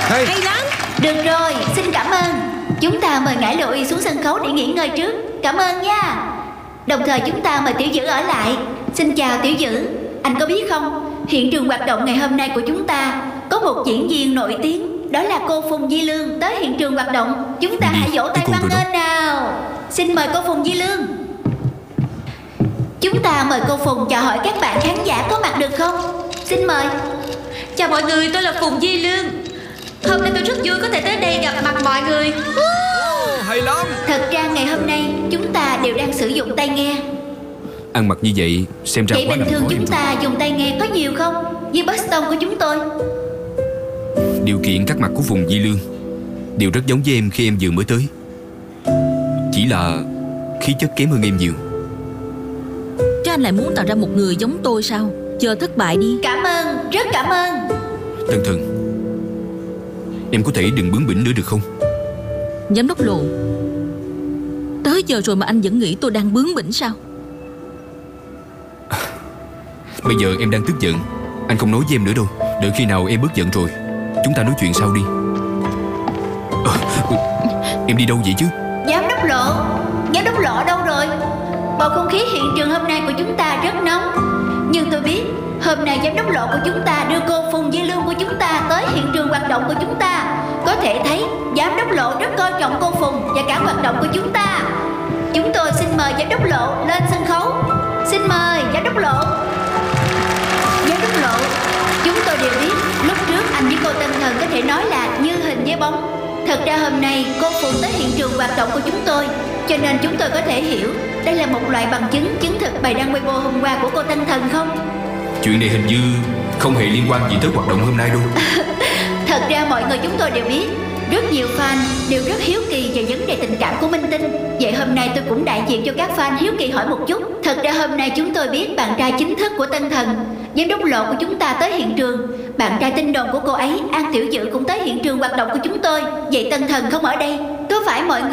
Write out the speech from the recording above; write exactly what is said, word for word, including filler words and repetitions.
Hey. Hay lắm. Được rồi, xin cảm ơn. Chúng ta mời ngải Lộ Y xuống sân khấu để nghỉ ngơi trước. Cảm ơn nha. Đồng thời chúng ta mời Tiểu Dữ ở lại. Xin chào Tiểu Dữ. Anh có biết không, hiện trường hoạt động ngày hôm nay của chúng ta có một diễn viên nổi tiếng, đó là cô Phùng Di Lương tới hiện trường hoạt động. Chúng ta Đi, hãy vỗ tay đi hoan cùng rồi nghênh nào. Xin mời cô Phùng Di Lương. Chúng ta mời cô Phùng chào hỏi các bạn khán giả có mặt được không? Xin mời. Chào mọi người, tôi là Phùng Di Lương. Hôm nay tôi rất vui có thể tới đây gặp mặt mọi người. Oh, hay lắm. Thật ra ngày hôm nay chúng ta đều đang sử dụng tai nghe. Ăn mặc như vậy xem ra Vậy quá bình làm thường khó chúng em rồi. ta dùng tai nghe có nhiều không? Với Boston của chúng tôi. Điều kiện cắt mặt của Phùng Di Lương đều rất giống với em khi em vừa mới tới. Chỉ là khí chất kém hơn em nhiều. Chứ anh lại muốn tạo ra một người giống tôi sao? Chờ thất bại đi. Cảm ơn, rất cảm ơn. Tân Thần, em có thể đừng bướng bỉnh nữa được không? Giám đốc Lộ, tới giờ rồi mà anh vẫn nghĩ tôi đang bướng bỉnh sao? Bây giờ em đang tức giận, anh không nói với em nữa đâu. Đợi khi nào em bớt giận rồi chúng ta nói chuyện sau đi. à, Em đi đâu vậy chứ? Giám đốc Lộ, giám đốc Lộ đâu rồi? Bầu không khí hiện trường hôm nay của chúng ta rất nóng. Nhưng tôi biết hôm nay giám đốc Lộ của chúng ta đưa cô Phùng Di Lương của chúng ta tới hiện trường hoạt động của chúng ta. Có thể thấy giám đốc Lộ rất coi trọng cô Phùng và cả hoạt động của chúng ta. Chúng tôi xin mời giám đốc Lộ lên sân khấu. Xin mời giám đốc Lộ. Giám đốc Lộ, chúng tôi đều biết lúc trước anh với cô Tân Thần có thể nói là như hình với bóng. Thật ra hôm nay cô Phùng tới hiện trường hoạt động của chúng tôi, cho nên chúng tôi có thể hiểu đây là một loại bằng chứng chứng thực bài đăng Weibo hôm qua của cô Tân Thần không? Chuyện này hình như không hề liên quan gì tới hoạt động hôm nay đâu. Thật ra mọi người chúng tôi đều biết rất nhiều fan đều rất hiếu kỳ về vấn đề tình cảm của Minh Tinh. Vậy hôm nay tôi cũng đại diện cho các fan hiếu kỳ hỏi một chút. Thật ra hôm nay chúng tôi biết bạn trai chính thức của Tân Thần, giám đốc Lộ của chúng ta tới hiện trường. Bạn trai tin đồn của cô ấy, An Tiểu Dữ cũng tới hiện trường hoạt động của chúng tôi. Vậy Tân Thần không ở đây, có phải mọi người